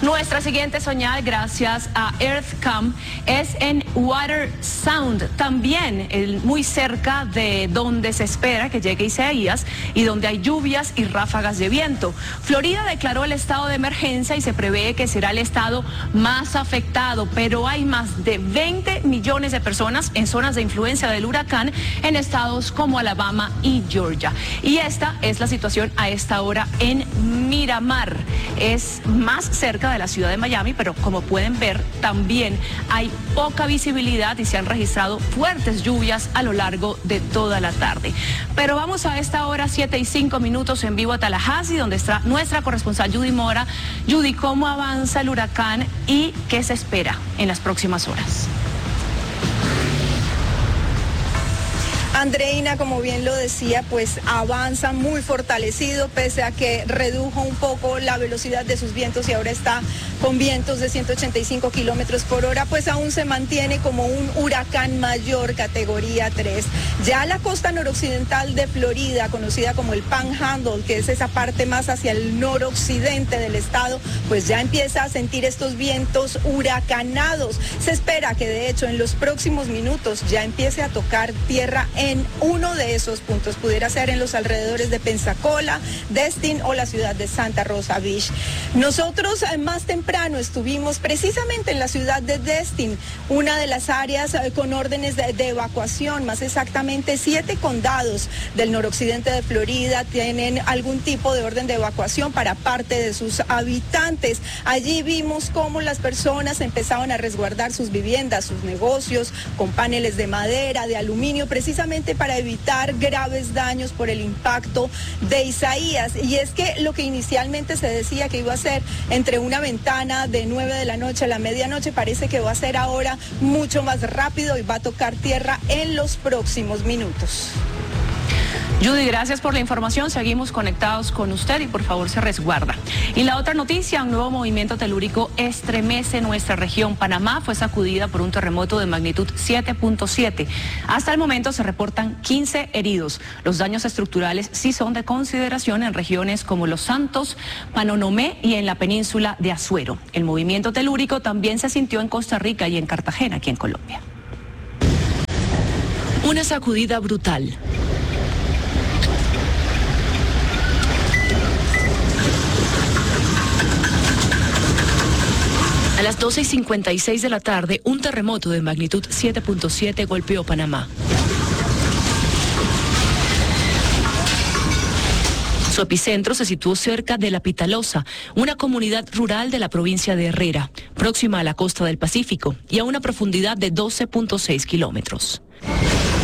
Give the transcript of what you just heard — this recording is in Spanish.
Nuestra siguiente señal, gracias a EarthCam, es en Water Sound, también muy cerca de donde se espera que llegue Isaías y donde hay lluvias y ráfagas de viento. Florida declaró el estado de emergencia y se prevé que será el estado más afectado, pero hay más de 20 millones de personas en zonas de influencia del huracán en estados como Alabama y Georgia. Y esta es la situación a esta hora en Miramar. Es más cerca de la ciudad de Miami, pero como pueden ver, también hay poca visibilidad y se han registrado fuertes lluvias a lo largo de toda la tarde. Pero vamos a esta hora, 7:05 en vivo a Tallahassee, donde está nuestra corresponsal Judy Mora. Judy, ¿cómo avanza el huracán y qué se espera en las próximas horas? Andreina, como bien lo decía, pues avanza muy fortalecido, pese a que redujo un poco la velocidad de sus vientos y ahora está con vientos de 185 kilómetros por hora, pues aún se mantiene como un huracán mayor, categoría 3. Ya la costa noroccidental de Florida, conocida como el Panhandle, que es esa parte más hacia el noroccidente del estado, pues ya empieza a sentir estos vientos huracanados. Se espera que de hecho en los próximos minutos ya empiece a tocar tierra en uno de esos puntos. Pudiera ser en los alrededores de Pensacola, Destin o la ciudad de Santa Rosa Beach. Nosotros más temprano estuvimos precisamente en la ciudad de Destin, una de las áreas con órdenes de evacuación. Más exactamente 7 condados del noroccidente de Florida tienen algún tipo de orden de evacuación para parte de sus habitantes. Allí vimos cómo las personas empezaban a resguardar sus viviendas, sus negocios, con paneles de madera, de aluminio, precisamente para evitar graves daños por el impacto de Isaías. Y es que lo que inicialmente se decía que iba a ser entre una ventana de 9 de la noche a la medianoche, parece que va a ser ahora mucho más rápido y va a tocar tierra en los próximos minutos. Judy, gracias por la información. Seguimos conectados con usted y por favor se resguarda. Y la otra noticia, un nuevo movimiento telúrico estremece nuestra región. Panamá fue sacudida por un terremoto de magnitud 7.7. Hasta el momento se reportan 15 heridos. Los daños estructurales sí son de consideración en regiones como Los Santos, Panonomé y en la península de Azuero. El movimiento telúrico también se sintió en Costa Rica y en Cartagena, aquí en Colombia. Una sacudida brutal. A las 12:56 de la tarde, un terremoto de magnitud 7.7 golpeó Panamá. Su epicentro se situó cerca de La Pitalosa, una comunidad rural de la provincia de Herrera, próxima a la costa del Pacífico y a una profundidad de 12.6 kilómetros.